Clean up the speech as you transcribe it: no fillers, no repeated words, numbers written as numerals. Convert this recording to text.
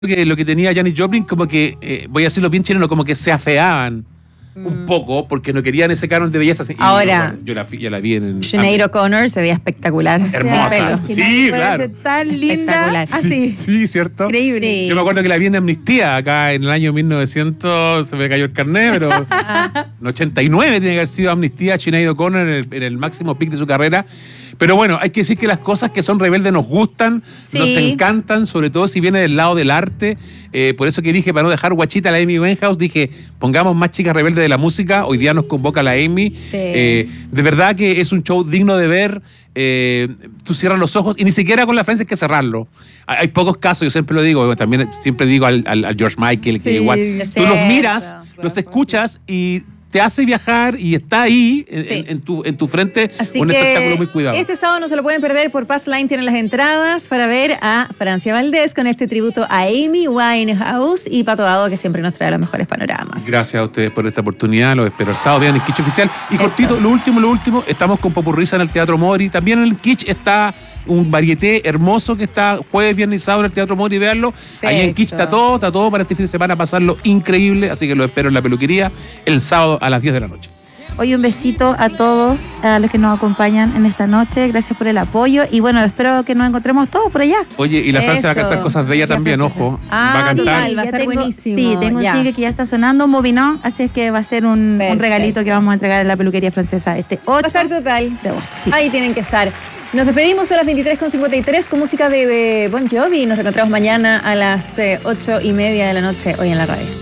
que lo que tenía Janis Joplin, como que, voy a decirlo bien chileno, como que se afeaban un poco porque no querían ese canon de belleza. Y ahora, yo ya la vi en... Sinead O'Connor se veía espectacular. Hermosa. Sí, claro. Tan linda. Así. Sí, cierto. Increíble. Sí. Yo me acuerdo que la vi en Amnistía, acá en el año 1900, se me cayó el carnet, pero en 89 tiene que haber sido Amnistía, Sinead O'Connor en el máximo pic de su carrera. Pero bueno, hay que decir que las cosas que son rebeldes nos gustan, Sí. nos encantan, sobre todo si viene del lado del arte. Por eso que dije, para no dejar guachita a la Amy Winehouse, dije, pongamos más chicas rebeldes de la música. Hoy día nos convoca la Amy. Sí. De verdad que es un show digno de ver. Tú cierras los ojos y ni siquiera con la frente hay que cerrarlo. Hay pocos casos, yo siempre lo digo, también siempre digo al George Michael, que Sí, igual es tú los miras, eso, los escuchas y te hace viajar y está ahí Sí. en tu frente. Así un que espectáculo muy cuidado. este sábado no se lo pueden perder. Por Pass Line tienen las entradas para ver a Francia Valdés con este tributo a Amy Winehouse y Pato Dado, que siempre nos trae los mejores panoramas. Gracias a ustedes por esta oportunidad. Los espero el sábado. Vean el Kitsch Oficial. Y Eso. cortito, lo último, estamos con Popurrisa en el Teatro Mori. También en el Kitsch está un varieté hermoso que está jueves, viernes y sábado en el Teatro Mori. Veanlo. Ahí en Kitsch está todo para este fin de semana pasarlo increíble. Así que los espero en la peluquería el sábado a las 10 de la noche. Hoy un besito a todos, a los que nos acompañan en esta noche. Gracias por el apoyo. Y bueno, espero que nos encontremos todos por allá. Oye, y la Francia va a Eso. cantar cosas de ella La también, Francia. ojo. Ah, va a cantar. total, va a Ya estar buenísimo. Sí, tengo Ya. un single que ya está sonando, un Movinón, así es que va a ser un Perfecto. regalito que vamos a entregar en la peluquería francesa este 8 Va a estar total. de agosto. Sí. Ahí tienen que estar. Nos despedimos, son las 23:53 con música de Bon Jovi. Nos reencontramos mañana a las 8:30 de la noche hoy en la radio.